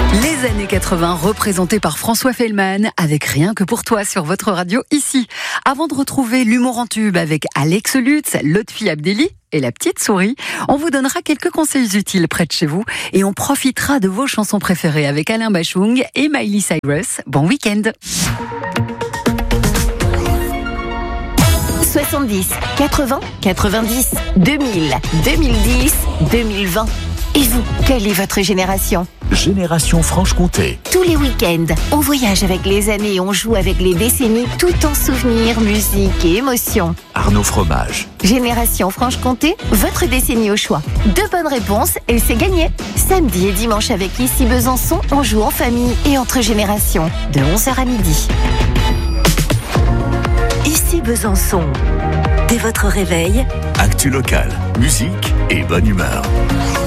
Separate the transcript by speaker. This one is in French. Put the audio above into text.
Speaker 1: Les années 80 représentées par François Fellman avec Rien que pour toi sur votre radio ici. Avant de retrouver l'humour en tube avec Alex Lutz, Lotfi Abdelli et la petite souris, on vous donnera quelques conseils utiles près de chez vous et on profitera de vos chansons préférées avec Alain Bachung et Miley Cyrus. Bon week-end.
Speaker 2: 70, 80, 90, 2000, 2010, 2020. Et vous, quelle est votre génération ?
Speaker 3: Génération Franche-Comté.
Speaker 2: Tous les week-ends, on voyage avec les années et on joue avec les décennies, tout en souvenirs, musique et émotion.
Speaker 3: Arnaud Fromage.
Speaker 2: Génération Franche-Comté, votre décennie au choix. 2 bonnes réponses et c'est gagné. Samedi et dimanche avec Ici Besançon, on joue en famille et entre générations, de 11h à midi.
Speaker 4: Ici Besançon. Dès votre réveil,
Speaker 3: Actu local, musique et bonne humeur.